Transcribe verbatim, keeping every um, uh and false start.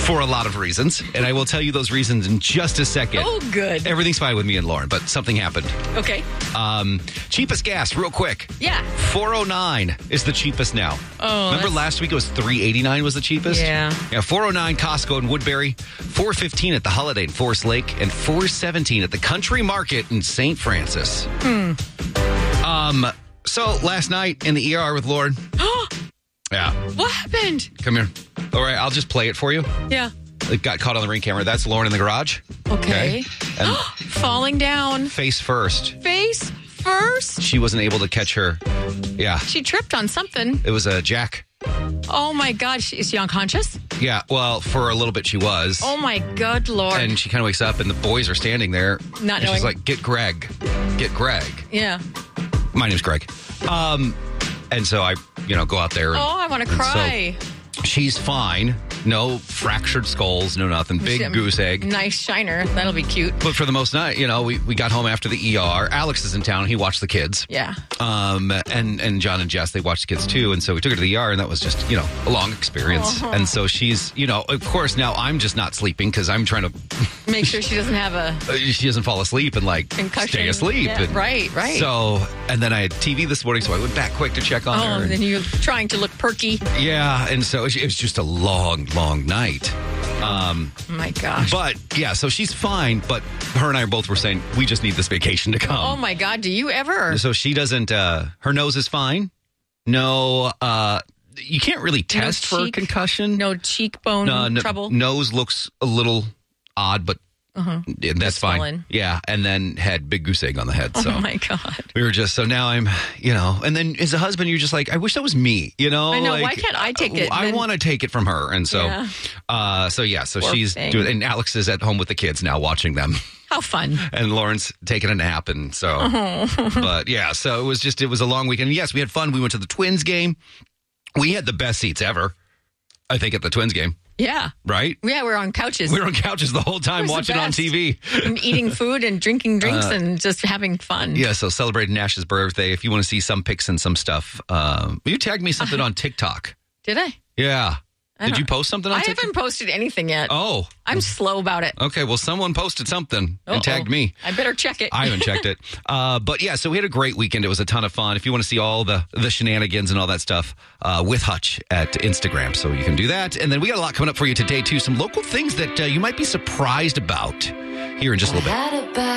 for a lot of reasons, and I will tell you those reasons in just a second. Oh, good. Everything's fine with me and Lauren, but something happened. Okay. Um, cheapest gas, real quick. Yeah. four oh nine is the cheapest now. Oh, remember that's... last week it was three eighty-nine was the cheapest? Yeah. Yeah, four oh nine Costco in Woodbury, four fifteen at the Holiday in Forest Lake, and four seventeen at the Country Market in Saint Francis. Hmm. Um, so last night in the E R with Lauren. Yeah. What happened? Come here. All right, I'll just play it for you. Yeah. It got caught on the Ring camera. That's Lauren in the garage. Okay. okay? And falling down. Face first. Face first? She wasn't able to catch her. Yeah. She tripped on something. It was a jack. Oh, my God. Is she unconscious? Yeah, well, for a little bit she was. Oh, my good Lord. And she kind of wakes up, and the boys are standing there. Not and knowing. She's like, get Greg. Get Greg. Yeah. My name's Greg. Um, and so I, you know, go out there. And, oh, I want to cry. So she's fine. No fractured skulls, no nothing. Big She, goose egg. Nice shiner. That'll be cute. But for the most night, you know, we, we got home after the E R. Alex is in town. He watched the kids. Yeah. Um, and, and John and Jess, they watched the kids too. And so we took her to the E R, and that was just, you know, a long experience. Uh-huh. And so she's, you know, of course, now I'm just not sleeping because I'm trying to make sure she doesn't have a she doesn't fall asleep and like concussion. Stay asleep. Yeah, and right, right. So, and then I had T V this morning, so I went back quick to check on oh, her. Oh, then you're trying to look perky. Yeah, and so it was just a long, long night. Um, oh my gosh. But yeah, so she's fine, but her and I both were saying we just need this vacation to come. Oh my God, do you ever? So she doesn't, uh, her nose is fine. No, uh, you can't really test no for cheek, concussion. No cheekbone no, no, trouble. Nose looks a little odd, but uh-huh. that's Just fine. swollen. Yeah, and then had big goose egg on the head. So oh my God. We were just, so now I'm, you know, and then as a husband, you're just like, I wish that was me, you know? I know, like, why can't I take it? I then... want to take it from her. And so, yeah. uh, so yeah, so Poor she's thing. doing, and Alex is at home with the kids now watching them. How fun. And Lauren's taking a nap. And so, oh. but yeah, so it was just, it was a long weekend. Yes, we had fun. We went to the Twins game. We had the best seats ever, I think, at the Twins game. Yeah. Right? Yeah, we're on couches. We were on couches the whole time watching on T V. And eating food and drinking drinks uh, and just having fun. Yeah, so celebrating Nash's birthday. If you want to see some pics and some stuff, um, you tagged me something on TikTok. Did I? Yeah. I Did you post something on I TikTok? I haven't posted anything yet. Oh. I'm slow about it. Okay, well, someone posted something Uh-oh. and tagged me. I better check it. I haven't checked it. Uh, but yeah, so we had a great weekend. It was a ton of fun. If you want to see all the, the shenanigans and all that stuff uh, with Hutch at Instagram, so you can do that. And then we got a lot coming up for you today, too. Some local things that uh, you might be surprised about here in just a little bit.